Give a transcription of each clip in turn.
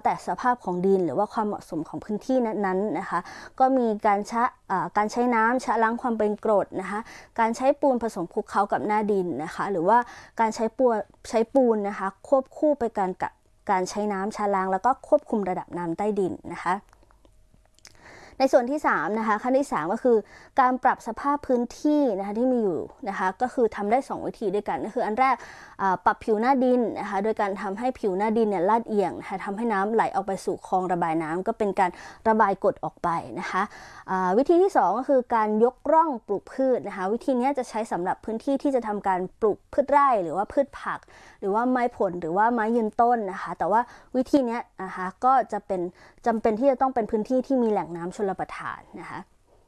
แต่สภาพของดินหรือว่าความเหมาะสมของพื้นที่นั้นๆนะคะก็มีการใช้น้ำชะล้างความเป็นกรดนะคะการใช้ปูนผสมคลุกเคล้ากับหน้าดินนะคะหรือว่าการใช้ปูนนะคะควบคู่ไปกันกับการใช้น้ำชะล้างแล้วก็ควบคุมระดับน้ำใต้ดินนะคะในส่วนที่3นะคะขั้นที่3ก็คือการปรับสภาพพื้นที่นะคะที่มีอยู่นะคะก็คือทำได้2วิธีด้วยกันก็คืออันแรกปรับผิวหน้าดินนะคะโดยการทำให้ผิวหน้าดินเนี่ยลาดเอียงนะคะทำให้น้ำไหลออกไปสู่คลองระบายน้ำก็เป็นการระบายกรดออกไปนะคะวิธีที่2ก็คือการยกร่องปลูกพืชนะคะวิธีนี้จะใช้สำหรับพื้นที่ที่จะทำการปลูกพืชไร่หรือว่าพืชผักหรือว่าไม้ผลหรือว่าไม้ยืนต้นนะคะแต่ว่าวิธีนี้นะคะก็จะเป็นจำเป็นที่จะต้องเป็นพื้นที่ที่มีแหล่งน้ำชลประทานนะคะ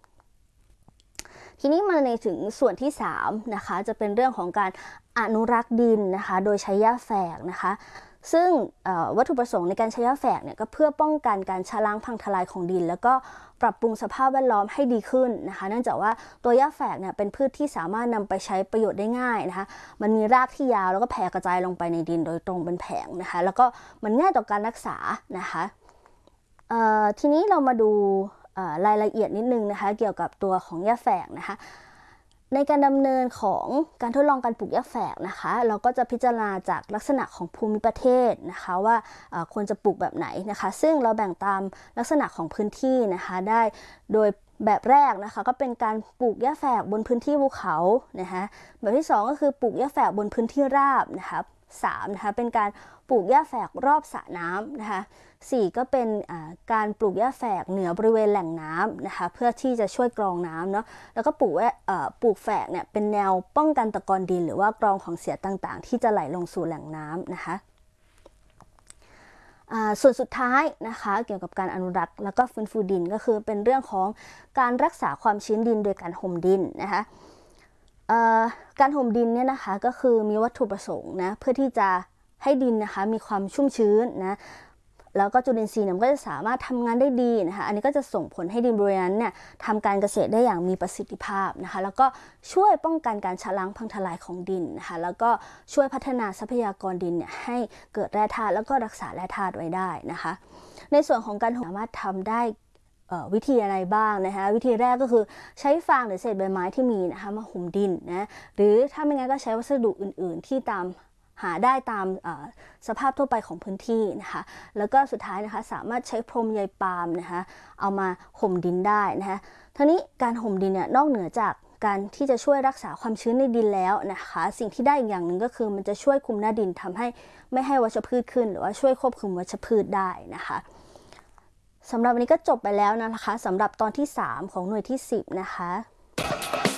ทีนี้มาในถึงส่วนที่3นะคะจะเป็นเรื่องของการอนุรักษ์ดินนะคะโดยใช้หญ้าแฝกนะคะซึ่งวัตถุประสงค์ในการใช้หญ้าแฝกเนี่ยก็เพื่อป้องกันการชะล้างพังทลายของดินแล้วก็ปรับปรุงสภาพแวดล้อมให้ดีขึ้นนะคะเนื่องจากว่าตัวหญ้าแฝกเนี่ยเป็นพืชที่สามารถนำไปใช้ประโยชน์ได้ง่ายนะคะมันมีรากที่ยาวแล้วก็แผ่กระจายลงไปในดินโดยตรงเป็นแผงนะคะแล้วก็มันง่ายต่อการรักษานะคะทีนี้เรามาดูรายละเอียดนิดนึงนะคะเกี่ยวกับตัวของหญ้าแฝกนะคะในการดำเนินของการทดลองการปลูกหญ้าแฝกนะคะเราก็จะพิจารณาจากลักษณะของภูมิประเทศนะคะว่าควรจะปลูกแบบไหนนะคะซึ่งเราแบ่งตามลักษณะของพื้นที่นะคะได้โดยแบบแรกนะคะก็เป็นการปลูกหญ้าแฝกบนพื้นที่ภูเขานะคะแบบที่2ก็คือปลูกหญ้าแฝกบนพื้นที่ราบนะคะ3นะคะเป็นการปลูกหญ้าแฝกรอบสระน้ำนะคะ4ก็เป็นการปลูกหญ้าแฝกเหนือบริเวณแหล่งน้ำนะคะเพื่อที่จะช่วยกรองน้ำเนาะแล้วก็ปลูกแฝกเนี่ยเป็นแนวป้องกันตะกอนดินหรือว่ากรองของเสียต่างๆที่จะไหลลงสู่แหล่งน้ำนะคะส่วนสุดท้ายนะคะเกี่ยวกับการอนุรักษ์แล้วก็ฟื้นฟูดินก็คือเป็นเรื่องของการรักษาความชื้นดินโดยการห่มดินนะคะการห่มดินเนี่ยนะคะก็คือมีวัตถุประสงค์นะเพื่อที่จะให้ดินนะคะมีความชุ่มชื้นนะแล้วก็จุลินทรีย์เนี่ยก็จะสามารถทำงานได้ดีนะคะอันนี้ก็จะส่งผลให้ดินบริเวณนั้นเนี่ยทำการเกษตรได้อย่างมีประสิทธิภาพนะคะแล้วก็ช่วยป้องกันการชะล้างพังทลายของดินนะคะแล้วก็ช่วยพัฒนาทรัพยากรดินเนี่ยให้เกิดแร่ธาตุแล้วก็รักษาแร่ธาตุไว้ได้นะคะในส่วนของการสามารถทำได้วิธีอะไรบ้างนะคะวิธีแรกก็คือใช้ฟางหรือเศษใบไม้ที่มีนะคะมาห่มดินนะหรือถ้าไม่งั้นก็ใช้วัสดุอื่นๆที่หาได้ตามสภาพทั่วไปของพื้นที่นะคะแล้วก็สุดท้ายนะคะสามารถใช้พรมใยปาล์มนะคะเอามาห่มดินได้นะคะทั้งนี้การห่มดินเนี่ยนอกเหนือจากการที่จะช่วยรักษาความชื้นในดินแล้วนะคะสิ่งที่ได้อีกอย่างหนึ่งก็คือมันจะช่วยคุมหน้าดินทำให้ไม่ให้วัชพืชขึ้นหรือว่าช่วยควบคุมวัชพืชได้นะคะสำหรับวันนี้ก็จบไปแล้วนะคะสำหรับตอนที่3ของหน่วยที่10นะคะ